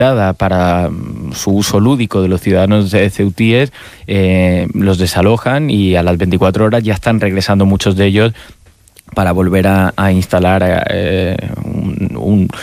para su uso lúdico de los ciudadanos ceutíes, los desalojan y a las 24 horas ya están regresando muchos de ellos para volver a instalar